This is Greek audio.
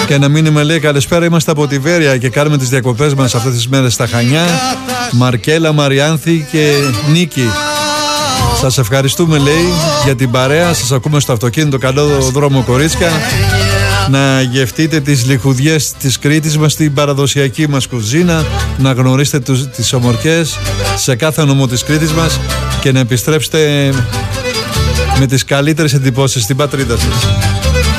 Και ένα μήνυμα λέει: καλησπέρα, είμαστε από τη Βέρεια και κάνουμε τις διακοπές μας αυτές τις μέρες στα Χανιά. Μαρκέλα, Μαριάνθη και Νίκη. Σας ευχαριστούμε, λέει, για την παρέα. Σας ακούμε στο αυτοκίνητο. Καλό δρόμο, κορίτσια. Να γευτείτε τις λιχουδιές της Κρήτης μας, την παραδοσιακή μας κουζίνα. Να γνωρίσετε τις ομορφιές σε κάθε νομό της Κρήτης μας και να επιστρέψετε με τις καλύτερες εντυπώσεις στην πατρίδα σας.